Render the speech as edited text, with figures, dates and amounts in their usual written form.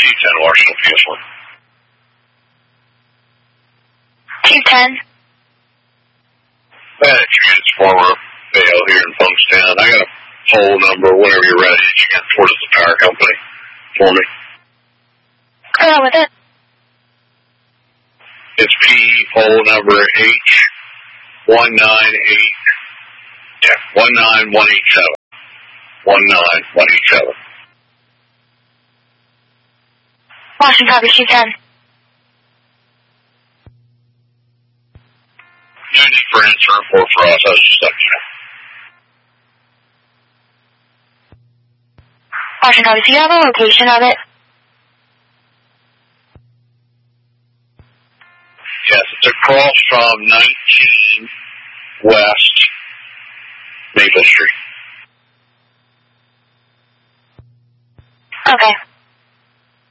210 Washington, PS1. 210. It's former Vale here in Funkstown. I got a poll number whenever you're ready. You can towards the power company for me. Go on with it. It's P poll number H198. Yeah, 19187. 19187. Washington, copy, 210. No need for an answer report for us. I was just letting you know. Washington, copy. Do you have a location of it? Yes, it's across from 19 West Maple Street. Okay.